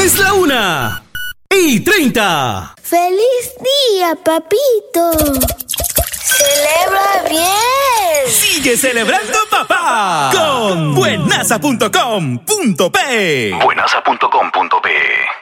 Es la 1:30. ¡Feliz día, papito! ¡Celebra bien! ¡Sigue celebrando, papá! Con buenaza.com.pe. Buenaza.com.pe